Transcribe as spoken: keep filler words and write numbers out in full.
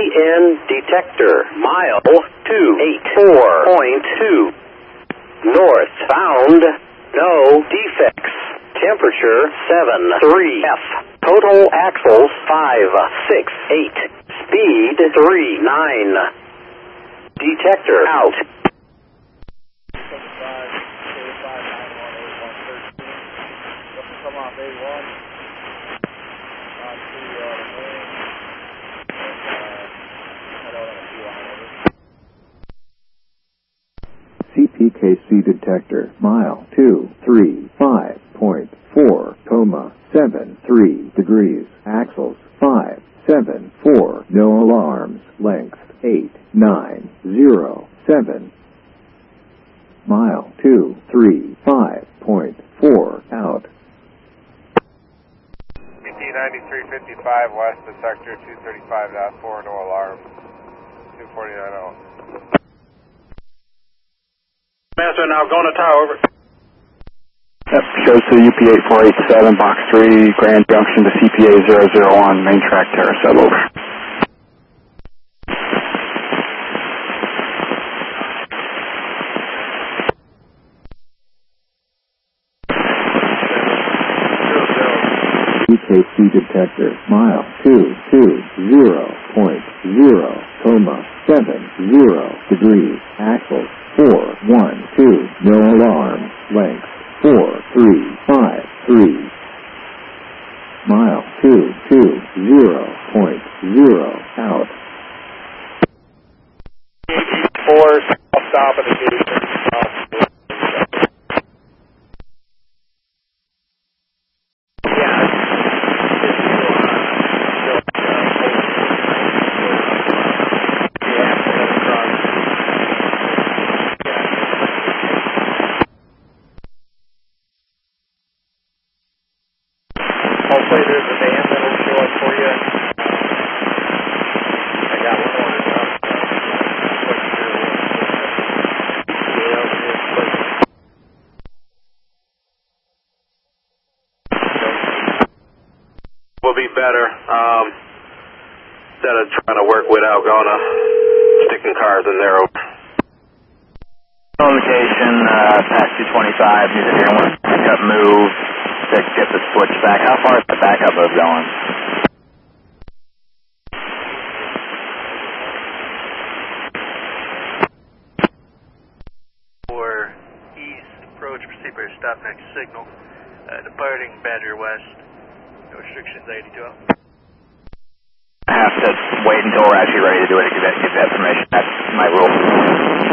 N detector. Mile two eight four point two. Northbound. No defects. Temperature seven three F. Total axles five six eight. Speed three nine. Detector out. C P K C detector, mile two three five point four, comma seven three degrees, axles five seven four, no alarms, length eight nine zero seven, mile two three five point four out. C T ninety-three fifty-five west of sector two thirty-five point four, no alarms, two forty-nine out. Master, now going to tower, over. Yep, shows to U P eight four eight seven, box three, Grand Junction to C P A zero zero one, main track Terracel, over. C K C detector, mile two two zero point zero, comma seven zero degrees, axles four one two, no alarms, length four three five three, mile two two zero point zero out. Four, I'll stop at the gate. Hopefully there's a van that'll show up for you. I got one ordered up. Will be better. Um, instead of trying to work without going to sticking cars in there. Location, uh, past two twenty-five, need to hear one pickup move to get the switch back. How far is the backup move going? For east, approach, proceed by stop next signal. Uh, departing Badger West, no restrictions eighty-two up. I have to wait until we're actually ready to do it to get that, get that information. That's my rule.